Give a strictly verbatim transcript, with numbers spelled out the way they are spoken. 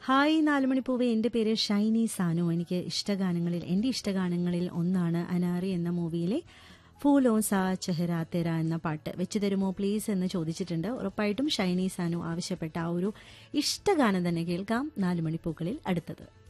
Hi നാലുമണിപ്പൂവെ, എൻ്റെ പേര് ഷൈനി സാനു. എനിക്ക് ഇഷ്ടഗാനങ്ങളിൽ എൻ്റെ ഇഷ്ടഗാനങ്ങളിൽ ഒന്നാണ് അനാറി എന്ന മൂവിയിലെ ഫൂലോ സാ ചെഹ്റ തെര എന്ന പാട്ട്. വെച്ചു തരുമോ പ്ലീസ് എന്ന് ചോദിച്ചിട്ടുണ്ട്. ഉറപ്പായിട്ടും ഷൈനി സാനു ആവശ്യപ്പെട്ട ആ ഒരു ഇഷ്ടഗാനം തന്നെ കേൾക്കാം നാലുമണിപ്പൂക്കളിൽ അടുത്തത്.